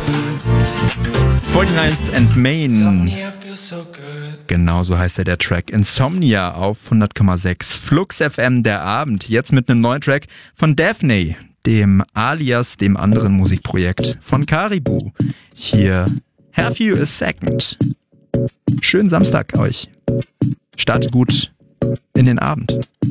49th and Main. Genauso heißt der Track Insomnia auf 100,6 Flux FM der Abend. Jetzt mit einem neuen Track von Daphne, dem alias dem anderen Musikprojekt von Caribou. Hier Have You a Second. Schönen Samstag euch. Startet gut in den Abend.